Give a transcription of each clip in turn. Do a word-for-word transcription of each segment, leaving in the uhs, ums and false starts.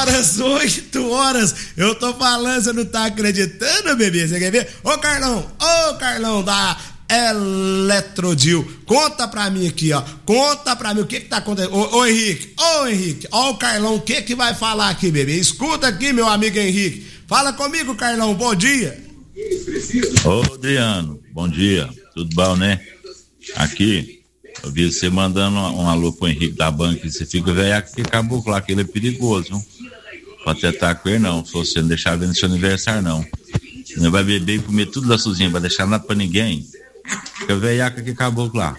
horas, oito horas. Eu tô falando, você não tá acreditando, bebê? Você quer ver? Ô, Carlão, ô, Carlão da Eletrodil, conta pra mim aqui, ó. Conta pra mim o que que tá acontecendo. Ô, ô Henrique, ô Henrique, ó o Carlão, o que que vai falar aqui, bebê? Escuta aqui, meu amigo Henrique. Fala comigo, Carlão, bom dia. Ô, Adriano, bom dia. Tudo bom, né? Aqui, eu vi você mandando um, um alô pro Henrique da banca, e você fica velho que acabou lá, que ele é perigoso, não? Pode tentar com ele, não. Se você não deixar ver no seu aniversário, não. Não vai beber e comer tudo da sozinha, vai deixar nada pra ninguém. Fica velhaca que acabou lá.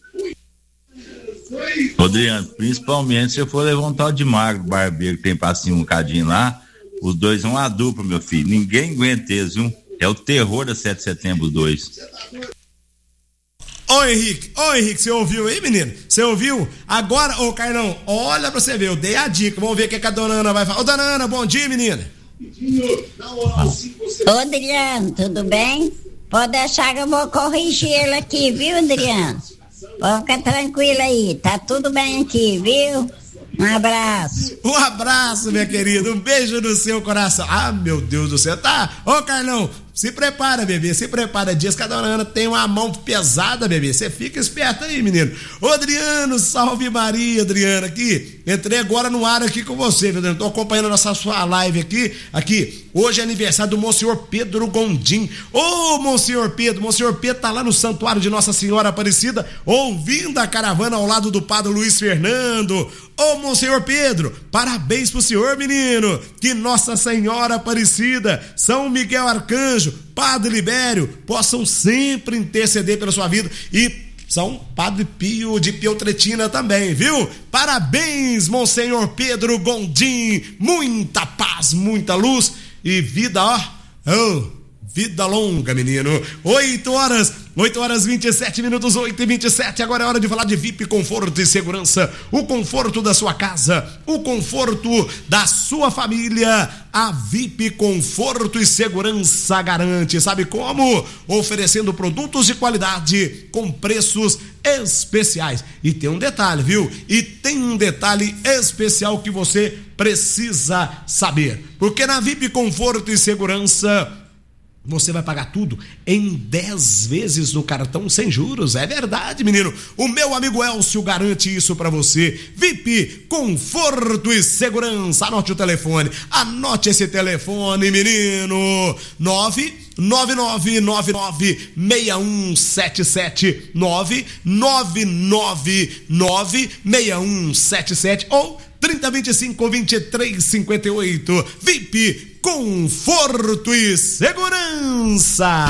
Adriano, principalmente se eu for levar um tal de magro, barbeiro, que tem passinho um cadinho lá, os dois são uma dupla, meu filho. Ninguém aguenta eles, viu? É o terror da sete de setembro dois. Ô Henrique, ô Henrique, você ouviu aí, menino? Você ouviu? Agora, ô Carlão, olha pra você ver, eu dei a dica. Vamos ver o que, que a dona Ana vai falar. Ô dona Ana, bom dia, menina. Ô Adriano, tudo bem? Pode deixar que eu vou corrigir ele aqui, viu, Adriano? Pode ficar tranquilo aí, tá tudo bem aqui, viu? Um abraço. Um abraço, minha querida, um beijo no seu coração. Ah, meu Deus do céu, tá? Ô Carlão, se prepara, bebê, se prepara. Dias que a dona Ana tem uma mão pesada, bebê. Você fica esperto aí, menino. Ô, Adriano, salve Maria, Adriano, aqui. Entrei agora no ar aqui com você, meu Deus. Tô acompanhando a nossa sua live aqui. Aqui, hoje é aniversário do Monsenhor Pedro Gondim. Ô, Monsenhor Pedro, Monsenhor Pedro tá lá no Santuário de Nossa Senhora Aparecida, ouvindo a caravana ao lado do Padre Luiz Fernando. Ô, Monsenhor Pedro, parabéns pro senhor, menino. Que Nossa Senhora Aparecida, São Miguel Arcanjo, Padre Libério possam sempre interceder pela sua vida e São Padre Pio de Piotretina também, viu? Parabéns, Monsenhor Pedro Gondim, muita paz, muita luz e vida, ó, oh, vida longa, menino. oito horas, oito horas vinte e sete minutos, oito e vinte e sete. Agora é hora de falar de V I P Conforto e Segurança. O conforto da sua casa, o conforto da sua família. A V I P Conforto e Segurança garante, sabe como? Oferecendo produtos de qualidade com preços especiais. E tem um detalhe, viu? E tem um detalhe especial que você precisa saber. Porque na V I P Conforto e Segurança você vai pagar tudo em dez vezes no cartão sem juros. É verdade, menino. O meu amigo Elcio garante isso pra você. V I P, Conforto e Segurança. Anote o telefone. Anote esse telefone, menino. nove nove nove nove nove seis um sete sete nove nove nove nove seis um sete sete ou trinta, vinte e cinco, vinte e três, cinquenta e oito. V I P, Conforto e Segurança.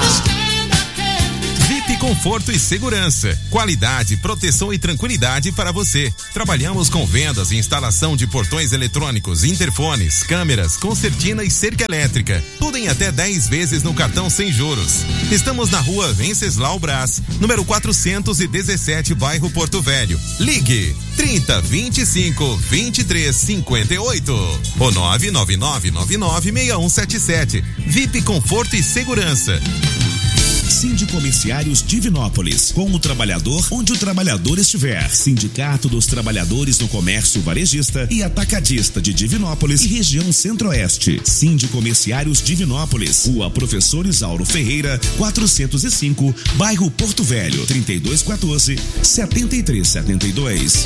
V I P Conforto e Segurança. Qualidade, proteção e tranquilidade para você. Trabalhamos com vendas e instalação de portões eletrônicos, interfones, câmeras, concertina e cerca elétrica. Tudo em até dez vezes no cartão sem juros. Estamos na rua Venceslau Brás, número quatrocentos e dezessete, bairro Porto Velho. Ligue trinta, vinte e cinco, vinte e três, cinquenta e oito ou nove nove nove nove nove seis um sete sete. V I P Conforto e Segurança. Sindicomerciários Divinópolis, com o trabalhador onde o trabalhador estiver. Sindicato dos Trabalhadores do Comércio Varejista e Atacadista de Divinópolis e região Centro-Oeste. Sindicomerciários Divinópolis, Rua Professor Isauro Ferreira, quatrocentos e cinco, bairro Porto Velho, trinta e dois quatorze, setenta e três setenta e dois.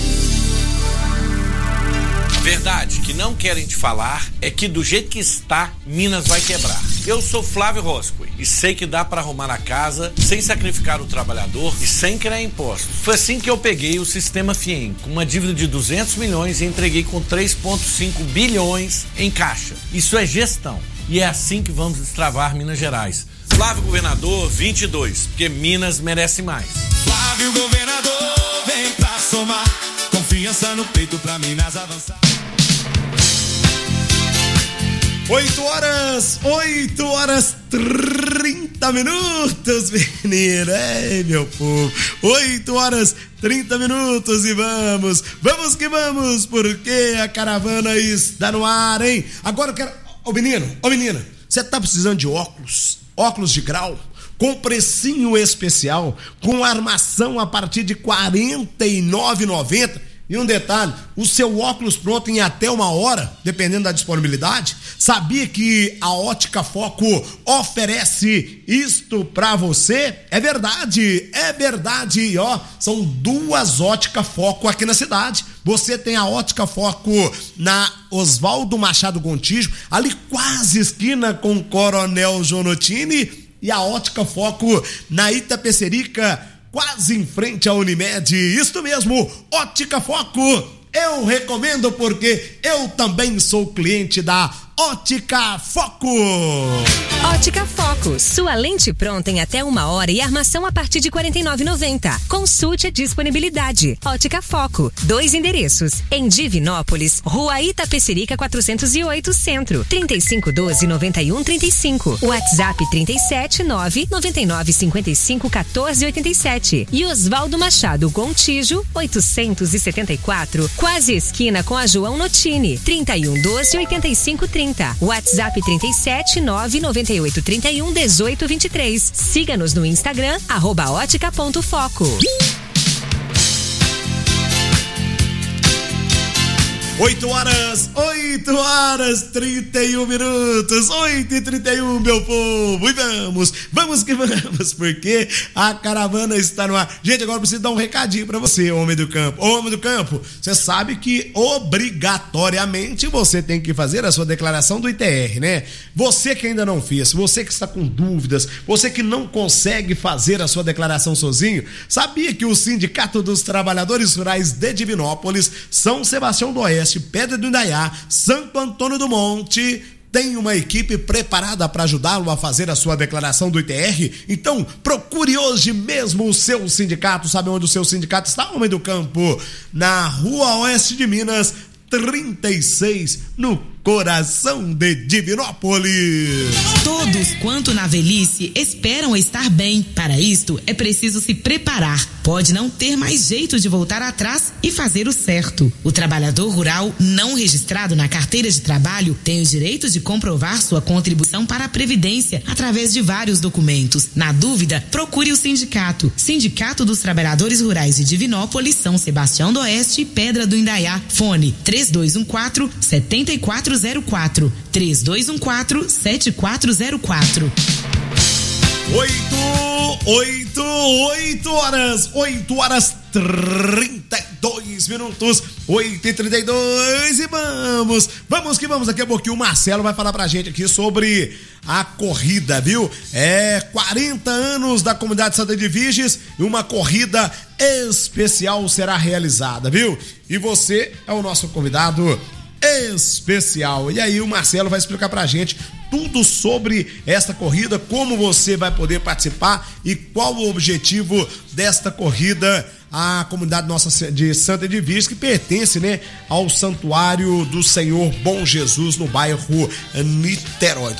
Verdade que não querem te falar é que do jeito que está, Minas vai quebrar. Eu sou Flávio Roscoe e sei que dá para arrumar a casa sem sacrificar o trabalhador e sem criar impostos. Foi assim que eu peguei o Sistema Fiem, com uma dívida de duzentos milhões e entreguei com três vírgula cinco bilhões em caixa. Isso é gestão e é assim que vamos destravar Minas Gerais. Flávio Governador vinte e dois, porque Minas merece mais. Flávio Governador, vem pra somar, confiança no peito pra Minas avançar. oito horas, oito horas, trinta minutos, menino. Ei, meu povo. oito horas, trinta minutos e vamos, vamos que vamos, porque a caravana está no ar, hein? Agora eu quero. Ô, menino, ô, menina, você tá precisando de óculos? Óculos de grau? Com precinho especial, com armação a partir de quarenta e nove reais e noventa centavos. E um detalhe, o seu óculos pronto em até uma hora, dependendo da disponibilidade. Sabia que a Ótica Foco oferece isto pra você? É verdade, é verdade. E ó, são duas Ótica Foco aqui na cidade. Você tem a Ótica Foco na Oswaldo Machado Gontijo, ali quase esquina com Coronel Jonotini, e a Ótica Foco na Itapecerica, quase em frente à Unimed. Isto mesmo, Ótica Foco. Eu recomendo porque eu também sou cliente da Ótica Foco. Ótica Foco, sua lente pronta em até uma hora e armação a partir de quarenta e nove reais e noventa centavos. Consulte a disponibilidade. Ótica Foco, dois endereços. Em Divinópolis, Rua Itapecerica quatrocentos e oito, Centro. trinta e cinco doze, noventa e um, trinta e cinco. WhatsApp trinta e sete, nove, noventa e nove, cinquenta e cinco, quatorze, oitenta e sete. E Oswaldo Machado Gontijo, oitocentos e setenta e quatro, quase esquina com a João Notini. trinta e um doze, oitenta e cinco, trinta. WhatsApp trinta e sete, nove, noventa e oito, trinta e um, dezoito, vinte e três. Siga-nos no Instagram, arroba ótica ponto foco. oito horas, oito horas, trinta e um minutos, oito e trinta e um, meu povo. E vamos, vamos que vamos, porque a caravana está no ar. Gente, agora eu preciso dar um recadinho pra você, homem do campo. Ô, homem do campo, você sabe que obrigatoriamente você tem que fazer a sua declaração do I T R, né? Você que ainda não fez, você que está com dúvidas, você que não consegue fazer a sua declaração sozinho, sabia que o Sindicato dos Trabalhadores Rurais de Divinópolis, São Sebastião do Oeste, Pedra do Indaiá, Santo Antônio do Monte, tem uma equipe preparada para ajudá-lo a fazer a sua declaração do I T R? Então, procure hoje mesmo o seu sindicato. Sabe onde o seu sindicato está, homem do campo? Na Rua Oeste de Minas, trinta e seis, no coração de Divinópolis. Todos quanto na velhice esperam estar bem. Para isto é preciso se preparar. Pode não ter mais jeito de voltar atrás e fazer o certo. O trabalhador rural não registrado na carteira de trabalho tem o direito de comprovar sua contribuição para a Previdência através de vários documentos. Na dúvida, procure o sindicato. Sindicato dos Trabalhadores Rurais de Divinópolis, São Sebastião do Oeste e Pedra do Indaiá. Fone três dois um quatro, sete quatro zero quatro. três dois um quatro, sete quatro zero quatro. Oito, oito, oito horas, oito horas trinta e dois minutos, oito e trinta e dois, e vamos, vamos que vamos. Daqui a pouquinho o Marcelo vai falar pra gente aqui sobre a corrida, viu? É quarenta anos da comunidade Santa Edviges e uma corrida especial será realizada, viu? E você é o nosso convidado especial. E aí o Marcelo vai explicar pra gente tudo sobre esta corrida, como você vai poder participar e qual o objetivo desta corrida. A comunidade nossa de Santa Edviges, que pertence, né, ao Santuário do Senhor Bom Jesus, no bairro Niterói.